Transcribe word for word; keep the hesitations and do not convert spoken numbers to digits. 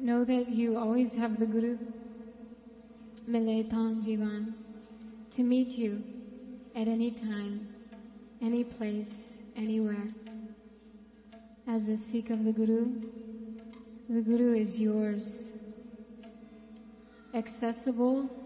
know that you always have the Guru, Mile Tan Jivan, to meet you at any time, any place, anywhere. As a Sikh of the Guru, the Guru is yours, accessible